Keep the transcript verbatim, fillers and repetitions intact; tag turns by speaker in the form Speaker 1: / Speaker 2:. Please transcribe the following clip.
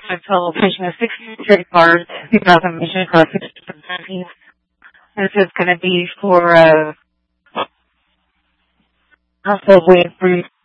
Speaker 1: My total patient is sixteen straight cards, two thousand patient across six different countries. This is going to be for uh, household weight